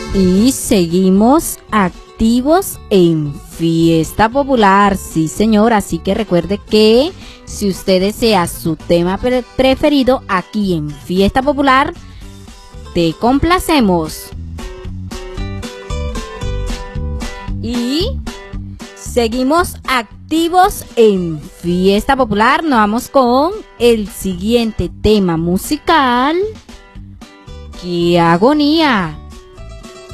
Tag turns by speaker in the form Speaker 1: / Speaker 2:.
Speaker 1: Y seguimos activos en Fiesta Popular, sí señor, así que recuerde que si usted desea su tema preferido aquí en Fiesta Popular, te complacemos. Y seguimos activos en Fiesta Popular, nos vamos con el siguiente tema musical. ¡Qué agonía!